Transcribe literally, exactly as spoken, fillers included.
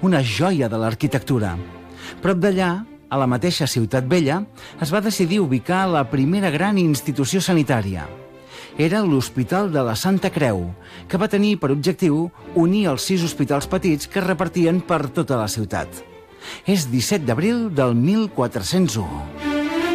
una joia de l'arquitectura. Prop d'allà, a la mateixa Ciutat Vella, es va decidir ubicar la primera gran institució sanitària. Era l'Hospital de la Santa Creu, que va tenir per objectiu unir els sis hospitals petits que es repartien per tota la ciutat. És disset d'abril del mil quatre-cents u.